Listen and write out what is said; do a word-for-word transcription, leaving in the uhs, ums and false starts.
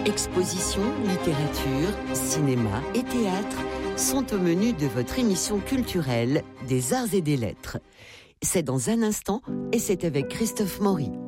Expositions, littérature, cinéma et théâtre sont au menu de votre émission culturelle des Arts et des Lettres. C'est dans un instant et c'est avec Christophe Maury.